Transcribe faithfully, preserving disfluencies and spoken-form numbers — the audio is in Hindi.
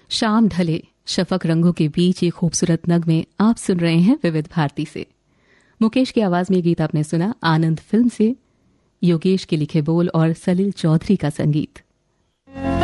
शाम ढले शफक रंगों के बीच ये खूबसूरत नगमे आप सुन रहे हैं विविध भारती से। मुकेश की आवाज में गीत आपने सुना आनंद फिल्म से, योगेश के लिखे बोल और सलील चौधरी का संगीत।